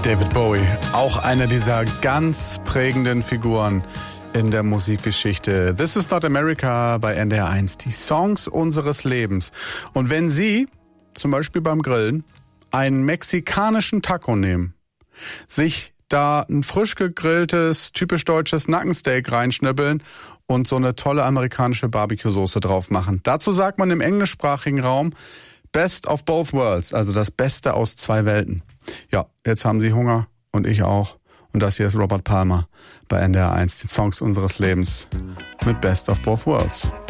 David Bowie, auch eine dieser ganz prägenden Figuren in der Musikgeschichte. This is not America bei NDR 1, die Songs unseres Lebens. Und wenn Sie, zum Beispiel beim Grillen, einen mexikanischen Taco nehmen, sich da ein frisch gegrilltes, typisch deutsches Nackensteak reinschnibbeln und so eine tolle amerikanische Barbecue-Soße drauf machen. Dazu sagt man im englischsprachigen Raum Best of both worlds, also das Beste aus zwei Welten. Ja, jetzt haben Sie Hunger und ich auch. Und das hier ist Robert Palmer bei NDR 1, die Songs unseres Lebens mit Best of both worlds.